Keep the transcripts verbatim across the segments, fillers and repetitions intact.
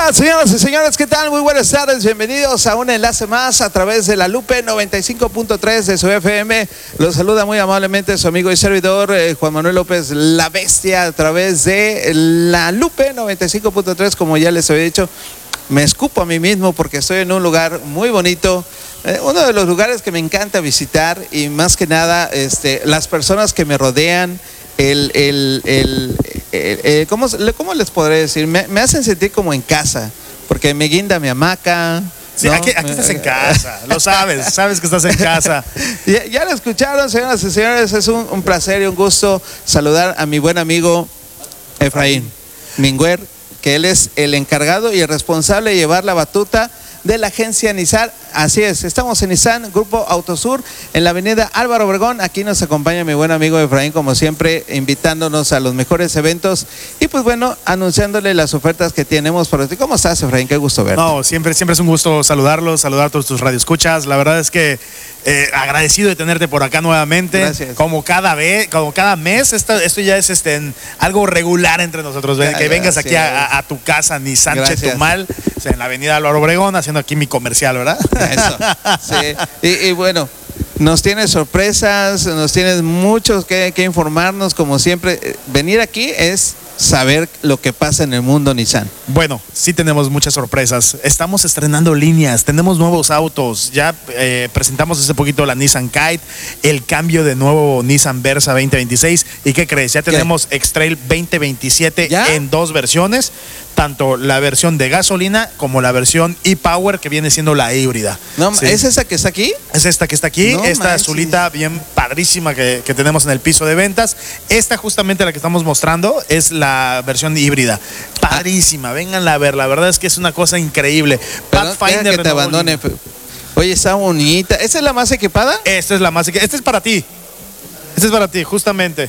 Hola, señoras y señores, ¿qué tal? Muy buenas tardes, bienvenidos a un enlace más a través de la Lupe noventa y cinco punto tres de su F M. Los saluda muy amablemente su amigo y servidor eh, Juan Manuel López, la bestia, a través de la Lupe noventa y cinco punto tres, como ya les había dicho. Me escupo a mí mismo porque estoy en un lugar muy bonito, eh, uno de los lugares que me encanta visitar y más que nada este, las personas que me rodean. El, el, el, el, el ¿cómo, ¿Cómo les podré decir? Me, me hacen sentir como en casa, porque me guinda mi hamaca. Sí, ¿no? aquí, aquí estás en casa, lo sabes, sabes que estás en casa. Ya, ya lo escucharon, señoras y señores, es un, un placer y un gusto saludar a mi buen amigo Efraín Minguer, que él es el encargado y el responsable de llevar la batuta de la agencia Nissan. Así es, estamos en Nissan, Grupo Autosur, en la avenida Álvaro Obregón. Aquí nos acompaña mi buen amigo Efraín, como siempre, invitándonos a los mejores eventos y pues bueno, anunciándole las ofertas que tenemos para ti. ¿Cómo estás, Efraín? Qué gusto verte. No, siempre, siempre es un gusto saludarlos, saludar a todos tus radioescuchas. La verdad es que eh, agradecido de tenerte por acá nuevamente. Gracias. Como cada vez, como cada mes, esto, esto ya es este, en, algo regular entre nosotros. Ya, que vengas gracias. aquí a, a tu casa, Nissan Gracias. Chetumal, o sea, en la avenida Álvaro Obregón, haciendo aquí mi comercial, ¿verdad? Eso, sí. Y, y bueno, nos tienes sorpresas, nos tienes mucho que, que informarnos, como siempre. Venir aquí es saber lo que pasa en el mundo Nissan. Bueno, sí tenemos muchas sorpresas. Estamos estrenando líneas, tenemos nuevos autos. Ya eh, presentamos hace poquito la Nissan Kite, el cambio de nuevo Nissan Versa veinte veintiséis. ¿Y qué crees? Ya tenemos X-Trail veinte veintisiete ¿Ya? En dos versiones, tanto la versión de gasolina como la versión e-Power, que viene siendo la híbrida. No, ¿sí? ¿Es esa que está aquí? Es esta que está aquí, No esta manches. azulita bien padrísima que, que tenemos en el piso de ventas. Esta justamente la que estamos mostrando es la versión híbrida. Padrísima, vénganla a ver, la verdad es que es una cosa increíble. Perdón, Pathfinder que te abandone. Oye, está bonita. ¿Esa es la más equipada? Esta es la más equipada. Esta es para ti. Esta es para ti, justamente.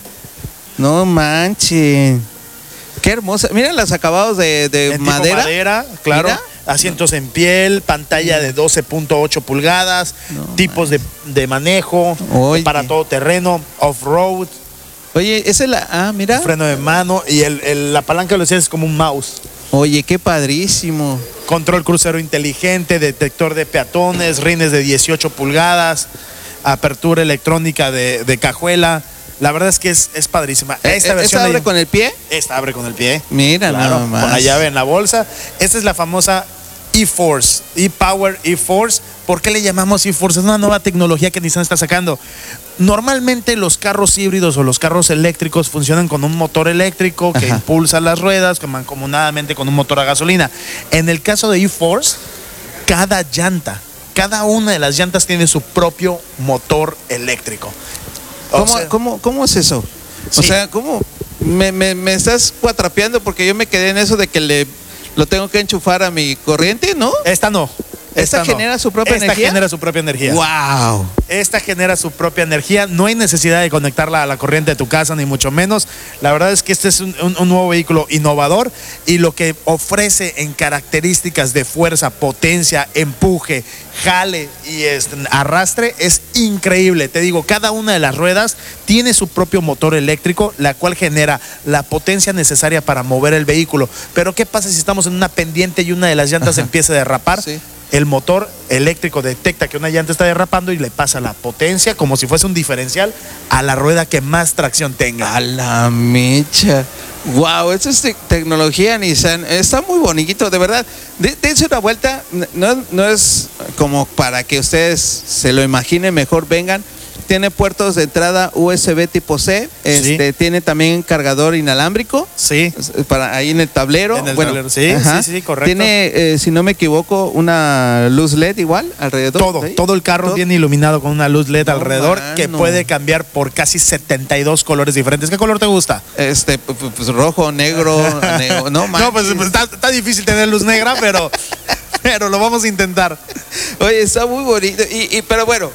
No manches. Qué hermosa. Miren los acabados de, de En madera. tipo madera, claro. Mira. Asientos en piel, pantalla de doce punto ocho pulgadas, No, tipos de, de manejo, Oye. para todo terreno, off-road, Oye, esa es la. Ah, mira. freno de mano y el, el- la palanca lo es como un mouse. Oye, qué padrísimo. Control crucero inteligente, detector de peatones, rines de dieciocho pulgadas, apertura electrónica de, de cajuela. La verdad es que es, es padrísima. Esta ¿Esta versión abre de- con el pie? Esta abre con el pie. Mira, Claro, nada más. con la llave en la bolsa. Esta es la famosa e-Force, e-Power e-Force. ¿Por qué le llamamos e-Force? Es una nueva tecnología que Nissan está sacando. Normalmente los carros híbridos o los carros eléctricos funcionan con un motor eléctrico que Ajá. impulsa las ruedas, que mancomunadamente con un motor a gasolina. En el caso de e-Force, cada llanta, cada una de las llantas tiene su propio motor eléctrico. O ¿Cómo, sea, cómo, cómo es eso? O Sí. sea, ¿cómo? Me, me, me estás cuatrapeando porque yo me quedé en eso de que le lo tengo que enchufar a mi corriente, ¿no? esta no. ¿Esta no. genera su propia Esta energía? genera su propia energía. ¡Wow! Esta genera su propia energía. No hay necesidad de conectarla a la corriente de tu casa, ni mucho menos. La verdad es que este es un, un- un nuevo vehículo innovador y lo que ofrece en características de fuerza, potencia, empuje, jale y este, arrastre es increíble. Te digo, cada una de las ruedas tiene su propio motor eléctrico, la cual genera la potencia necesaria para mover el vehículo. Pero ¿qué pasa si estamos en una pendiente y una de las llantas Ajá. empieza a derrapar? Sí. El motor eléctrico detecta que una llanta está derrapando y le pasa la potencia como si fuese un diferencial a la rueda que más tracción tenga. A la mecha. Wow, esta es te- tecnología Nissan. Está muy bonito, de verdad. De- Dense una vuelta. No, no es como para que ustedes se lo imaginen, mejor vengan. Tiene puertos de entrada U S B tipo C. Este, tiene también cargador inalámbrico. Sí. Para ahí en el tablero. En el Bueno, tablero, sí, ajá. sí, sí, correcto. Tiene, eh, si no me equivoco, una luz L E D igual alrededor. Todo, de ahí. todo el carro Todo. viene iluminado con una luz L E D No, alrededor mano. que puede cambiar por casi setenta y dos colores diferentes. ¿Qué color te gusta? Este, pu- pu- pues rojo, negro, negro. No, No, pues, manches. pues, está, está difícil tener luz negra, pero, pero lo vamos a intentar. Oye, está muy bonito. Y, y pero bueno,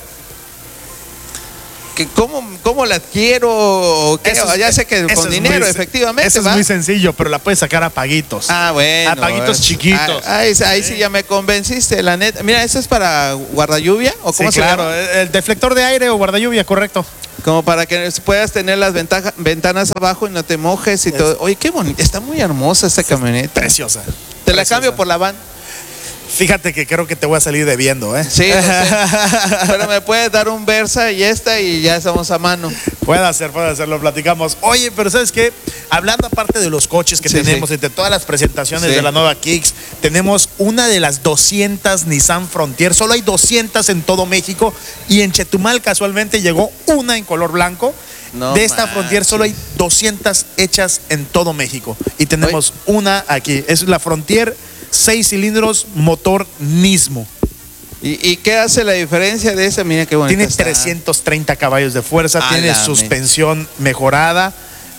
que cómo, ¿cómo la adquiero? ¿O qué? Eso es- Ya sé que eso con es dinero, muy- efectivamente. Eso es ¿va? muy sencillo, pero la puedes sacar a paguitos. Ah, bueno. A paguitos eh. chiquitos. Ah, ahí, ahí sí ya me convenciste, la neta. Mira, ¿eso es para guardalluvia? ¿O Sí, cómo se claro, llama? el deflector de aire o guardalluvia, correcto. Como para que puedas tener las ventaja- ventanas abajo y no te mojes y Es- todo. Oye, qué bonito. Está muy hermosa esta camioneta. Preciosa. Te la Preciosa. cambio por la van. Fíjate que creo que te voy a salir debiendo, ¿eh? Sí, no sé. Pero me puedes dar un Versa y esta y ya estamos a mano. Puede ser, puede ser, lo platicamos. Oye, pero ¿sabes qué? Hablando aparte de los coches que Sí, tenemos, sí. entre todas las presentaciones Sí. de la nueva Kicks, tenemos una de las doscientas Nissan Frontier. Solo hay doscientas en todo México y en Chetumal casualmente llegó una en color blanco. No de esta manches. Frontier solo hay doscientas hechas en todo México. Y tenemos una aquí. Es la Frontier seis cilindros, motor Nismo. ¿Y, ¿Y qué hace la diferencia de esa? Mira qué bonita Tiene está. trescientos treinta caballos de fuerza, A tiene la suspensión mejorada,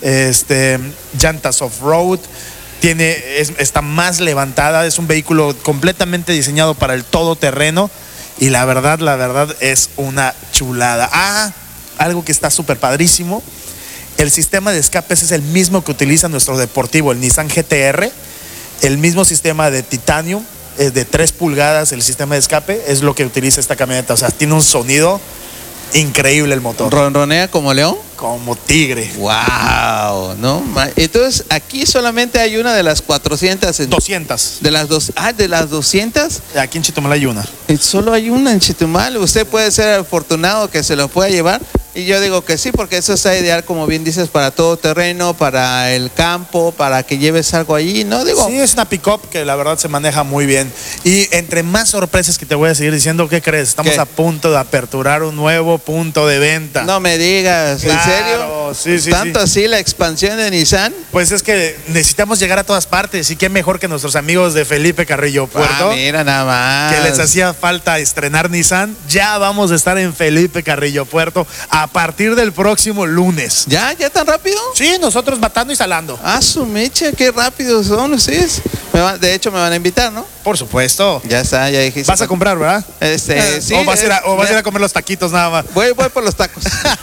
este, llantas off-road, tiene, es- está más levantada, es un vehículo completamente diseñado para el todoterreno y la verdad, la verdad es una chulada. Ah, algo que está súper padrísimo, el sistema de escapes es el mismo que utiliza nuestro deportivo, el Nissan G T R, el mismo sistema de titanio, es de tres pulgadas el sistema de escape, es lo que utiliza esta camioneta. O sea, tiene un sonido increíble el motor. ¿Ronronea como león? Como tigre. ¡Wow! ¿No? Ma- Entonces, aquí solamente hay una de las cuatrocientas. en- doscientas. De las dos. Ah, de las doscientas. Aquí en Chetumal hay una. Y solo hay una en Chetumal. Usted puede ser afortunado que se lo pueda llevar. Y yo digo que sí, porque eso está ideal, como bien dices, para todo terreno, para el campo, para que lleves algo allí, ¿no? Digo, Sí, es una pick-up que la verdad se maneja muy bien. Y entre más sorpresas que te voy a seguir diciendo, ¿qué crees? Estamos ¿Qué? a punto de aperturar un nuevo punto de venta. no me digas, ¿en Claro, serio? sí, sí, ¿Tanto sí. así la expansión de Nissan? Pues es que necesitamos llegar a todas partes. Y qué mejor que nuestros amigos de Felipe Carrillo Puerto. Ah, mira nada más. Que les hacía falta estrenar Nissan, ya vamos a estar en Felipe Carrillo Puerto a partir del próximo lunes. ¿Ya? ¿Ya tan rápido? Sí, nosotros matando y salando. Ah, su mecha, qué rápidos son ustedes. Me va- de hecho, me van a invitar, ¿no? Por supuesto. Ya está, ya dijiste. Vas a comprar, ¿verdad? Este, sí. o vas, a ir a, o vas a ir a eh, comer los taquitos nada más. Voy, voy por los tacos.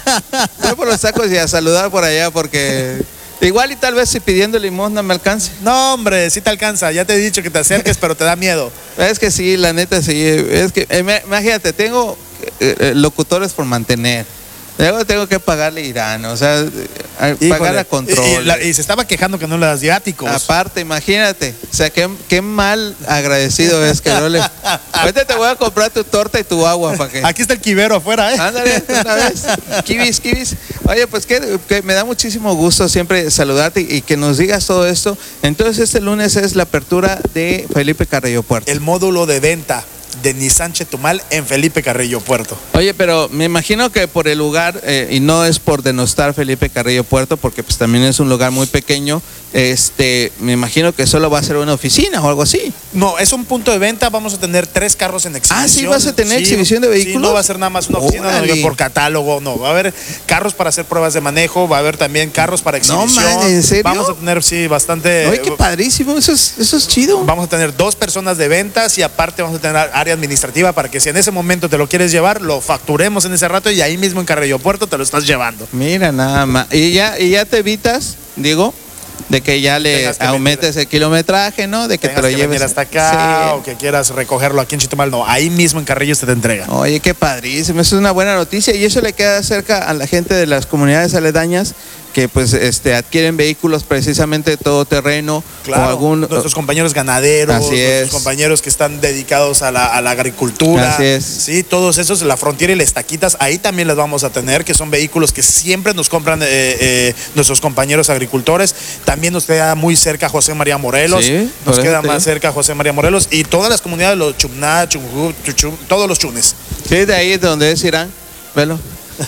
Voy por los tacos y a saludar por allá porque igual y tal vez si pidiendo limosna me alcance. No, hombre, sí te alcanza. Ya te he dicho que te acerques, pero te da miedo. Es que sí, la neta sí. Es que, eh, me- imagínate, tengo eh, eh, locutores por mantener. Luego tengo que pagarle a Irán, o sea, a- Híjole. pagar a control. Y, y la- y se estaba quejando que no le das viáticos. Aparte, imagínate, o sea, qué, qué mal agradecido es que no le... Ahorita te voy a comprar tu torta y tu agua para que... Aquí está el quibero afuera, ¿eh? Ándale, una vez. Kibis, kibis. Oye, pues que, que me da muchísimo gusto siempre saludarte y que nos digas todo esto. Entonces, este lunes es la apertura de Felipe Carrillo Puerto. El módulo de venta de Nissan Chetumal en Felipe Carrillo Puerto. Oye, pero me imagino que por el lugar, eh, y no es por denostar Felipe Carrillo Puerto, porque pues también es un lugar muy pequeño, este, me imagino que solo va a ser una oficina o algo así. No, es un punto de venta, vamos a tener tres carros en exhibición. Ah, ¿sí vas a tener exhibición de vehículos? Sí, no va a ser nada más una oficina Órale. no, por catálogo, no. Va a haber carros para hacer pruebas de manejo, va a haber también carros para exhibición. man, ¿en serio? Vamos a tener, sí, bastante... Oye, qué padrísimo, eso es, eso es chido. Vamos a tener dos personas de ventas y aparte vamos a tener área administrativa para que si en ese momento te lo quieres llevar, lo facturemos en ese rato y ahí mismo en Carrillo Puerto te lo estás llevando. Mira, nada más. Y ya, y ya te evitas, digo, de que ya le Tengas que aumentes el kilometraje, ¿no? De que Tengas te lo que lleves venir hasta acá Sí. o que quieras recogerlo aquí en Chetumal, no, ahí mismo en Carrillo se te entrega. Oye, qué padrísimo, eso es una buena noticia y eso le queda cerca a la gente de las comunidades aledañas que pues este adquieren vehículos precisamente todoterreno Claro, o algún nuestros compañeros ganaderos, Así nuestros es. compañeros que están dedicados a la, a la agricultura. Así es. Sí, todos esos, la Frontier y las Taquitas, ahí también las vamos a tener, que son vehículos que siempre nos compran eh, eh, nuestros compañeros agricultores. También nos queda muy cerca José María Morelos, Sí, por nos eso queda te más digo. cerca José María Morelos y todas las comunidades, los Chumná, Chumjú, Chuchum, todos los chunes. Sí, de ahí es donde es Irán. Velo.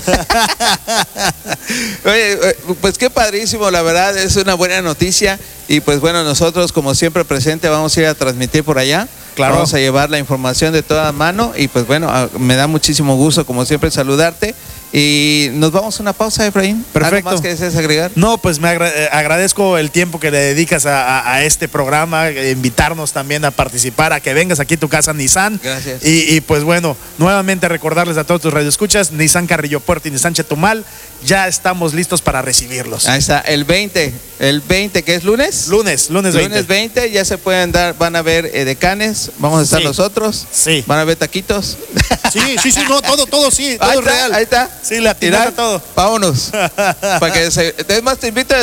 Oye, pues qué padrísimo, la verdad, es una buena noticia. Y pues bueno, nosotros como siempre presente vamos a ir a transmitir por allá. Claro. Vamos a llevar la información de toda mano. Y pues bueno, a- me da muchísimo gusto como siempre saludarte. Y nos vamos a una pausa, Efraín. Perfecto. ¿Algo más que desees agregar? No, pues me agra- eh, agradezco el tiempo que le dedicas a, a- a este programa, eh, invitarnos también a participar, a que vengas aquí a tu casa Nissan. Gracias. Y, y, pues bueno, nuevamente recordarles a todos tus radioescuchas, Nissan Carrillo Puerto y Nissan Chetumal, ya estamos listos para recibirlos. Ahí está, el veinte, el veinte que es lunes. Lunes, lunes veinte. Lunes veinte, ya se pueden dar, van a ver eh, decanes, vamos a estar Sí. nosotros, Sí. van a ver taquitos. Sí, sí, sí, no, todo, todo sí, todo Ahí es está, real. ahí está. Sí, la Irán, todo. vámonos. Para que se, es más, te invito a